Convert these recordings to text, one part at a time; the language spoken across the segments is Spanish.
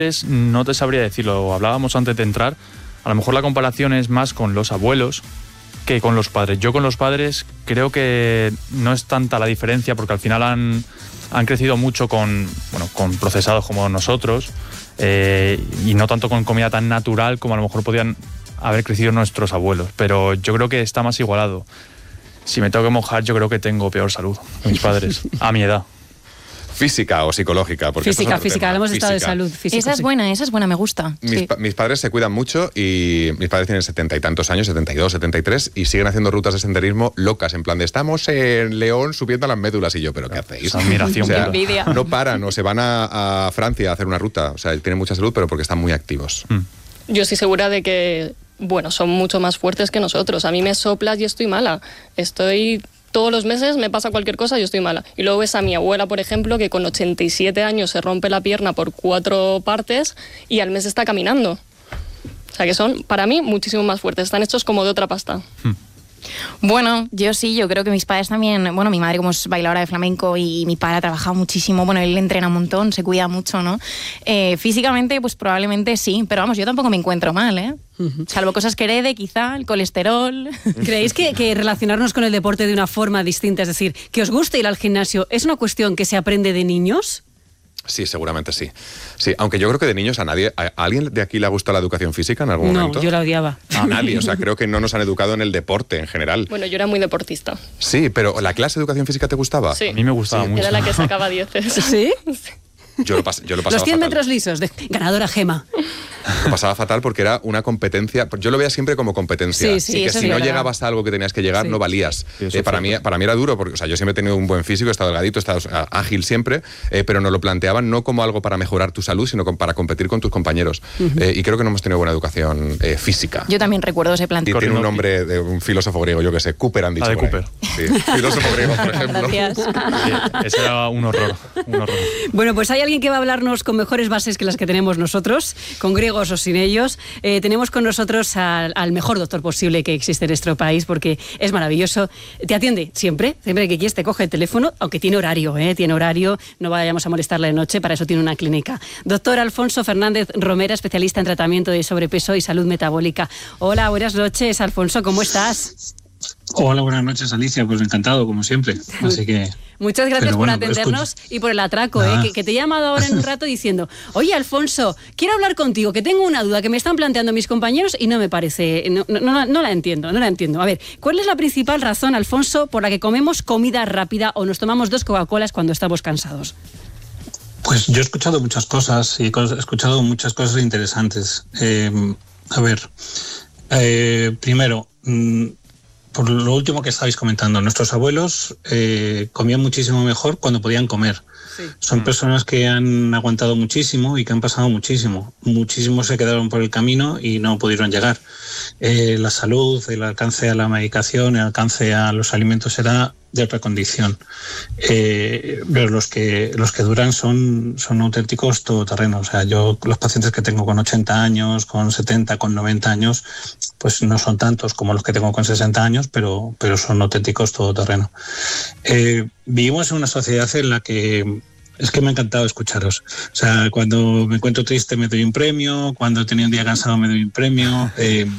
No te sabría decirlo, hablábamos antes de entrar, a lo mejor la comparación es más con los abuelos que con los padres. Yo con los padres creo que no es tanta la diferencia porque al final han crecido mucho con procesados como nosotros y no tanto con comida tan natural como a lo mejor podían haber crecido nuestros abuelos, pero yo creo que está más igualado. Si me tengo que mojar, yo creo que tengo peor salud que mis padres, a mi edad. ¿Física o psicológica? Porque física, hablamos estado de salud. Física, esa es buena, me gusta. Mis padres se cuidan mucho y mis padres tienen 70 y tantos años, 72, 73, y siguen haciendo rutas de senderismo locas, en plan de estamos en León subiendo a las médulas, y yo, ¿pero qué hacéis? Admiración. O sea, envidia. No paran, o se van a Francia a hacer una ruta, o sea, tienen mucha salud, pero porque están muy activos. Yo estoy segura de que, son mucho más fuertes que nosotros. A mí me soplas y estoy mala. Todos los meses me pasa cualquier cosa y yo estoy mala. Y luego ves a mi abuela, por ejemplo, que con 87 años se rompe la pierna por 4 partes y al mes está caminando. O sea que son, para mí, muchísimo más fuertes. Están hechos como de otra pasta. Bueno, yo creo que mis padres también, mi madre como es bailadora de flamenco y mi padre ha trabajado muchísimo, él entrena un montón, se cuida mucho, ¿no? Físicamente, pues probablemente sí, pero vamos, yo tampoco me encuentro mal, ¿eh? Salvo cosas que herede, quizá, el colesterol. ¿Creéis que relacionarnos con el deporte de una forma distinta, es decir, que os guste ir al gimnasio, es una cuestión que se aprende de niños? Sí, seguramente sí. Sí, aunque yo creo que de niños a alguien de aquí le ha gustado la educación física en algún momento. No, yo la odiaba. A nadie, o sea, creo que no nos han educado en el deporte en general. Bueno, yo era muy deportista. Sí, pero ¿la clase de educación física te gustaba? Sí. A mí me gustaba mucho. Era la que sacaba 10. ¿Sí? Yo lo pasaba Los 100 fatal. metros lisos, ganadora Gema. Lo pasaba fatal porque era una competencia. Yo lo veía siempre como competencia. Sí, y que eso si es no verdad. llegabas a algo que tenías que llegar, no valías. Sí, para mí era duro, porque yo siempre he tenido un buen físico, he estado delgadito, he estado ágil siempre, pero nos lo planteaban no como algo para mejorar tu salud, sino para competir con tus compañeros. Y creo que no hemos tenido buena educación física. Yo también recuerdo ese plan. Tiene un nombre de un filósofo griego, yo que sé, Cooper han dicho. La de Cooper. Sí, filósofo griego, por ejemplo. Gracias. Sí, ese era un horror. Bueno, pues hay alguien que va a hablarnos con mejores bases que las que tenemos nosotros, con griegos o sin ellos. Tenemos con nosotros al mejor doctor posible que existe en nuestro país, porque es maravilloso. Te atiende siempre que quieres, te coge el teléfono, aunque tiene horario, no vayamos a molestarle de noche, para eso tiene una clínica. Doctor Alfonso Fernández Romera, especialista en tratamiento de sobrepeso y salud metabólica. Hola, buenas noches, Alfonso, ¿cómo estás? Hola, buenas noches, Alicia. Pues encantado, como siempre. Así que... Muchas gracias por atendernos y por el atraco, que te he llamado ahora en un rato diciendo: oye, Alfonso, quiero hablar contigo, que tengo una duda que me están planteando mis compañeros y no me parece, no la entiendo. A ver, ¿cuál es la principal razón, Alfonso, por la que comemos comida rápida o nos tomamos 2 Coca-Colas cuando estamos cansados? Pues yo he escuchado muchas cosas y he escuchado muchas cosas interesantes. Primero, por lo último que estabais comentando, nuestros abuelos comían muchísimo mejor cuando podían comer. Sí. Son personas que han aguantado muchísimo y que han pasado muchísimo. Muchísimos se quedaron por el camino y no pudieron llegar. La salud, el alcance a la medicación, el alcance a los alimentos era de otra condición. Pero los que duran son auténticos todoterrenos. O sea, yo, los pacientes que tengo con 80 años, con 70, con 90 años, pues no son tantos como los que tengo con 60 años, pero son auténticos todoterreno. Vivimos en una sociedad en la que es que me ha encantado escucharos. O sea, cuando me encuentro triste me doy un premio, cuando tenía un día cansado me doy un premio.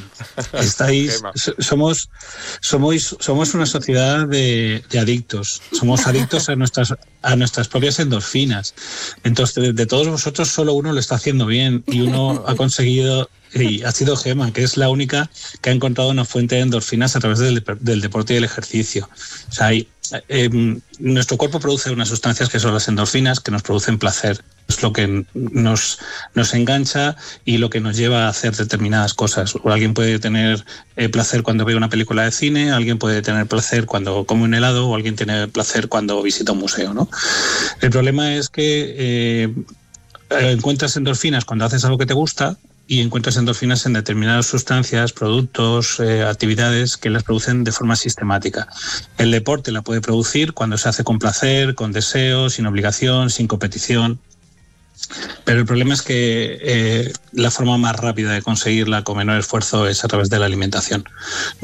Somos una sociedad de adictos. Somos adictos a nuestras propias endorfinas. Entonces, de todos vosotros, solo uno lo está haciendo bien y uno ha conseguido... Y ha sido Gema, que es la única que ha encontrado una fuente de endorfinas a través del deporte y del ejercicio. O sea, nuestro cuerpo produce unas sustancias que son las endorfinas, que nos producen placer. Es lo que nos engancha y lo que nos lleva a hacer determinadas cosas. O alguien puede tener placer cuando ve una película de cine, alguien puede tener placer cuando come un helado, o alguien tiene placer cuando visita un museo, ¿no? El problema es que encuentras endorfinas cuando haces algo que te gusta, y encuentras endorfinas en determinadas sustancias, productos, actividades que las producen de forma sistemática. El deporte la puede producir cuando se hace con placer, con deseo, sin obligación, sin competición. Pero el problema es que la forma más rápida de conseguirla con menor esfuerzo es a través de la alimentación.